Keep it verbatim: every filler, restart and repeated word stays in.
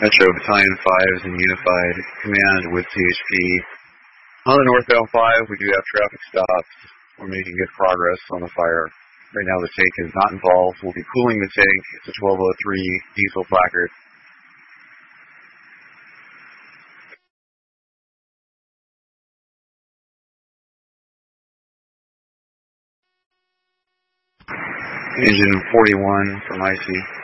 Metro Battalion five is in Unified Command with C H P. On the northbound five, we do have traffic stops. We're making good progress on the fire. Right now the tank is not involved. We'll be cooling the tank. It's a twelve oh three diesel placard. Engine forty-one from I C.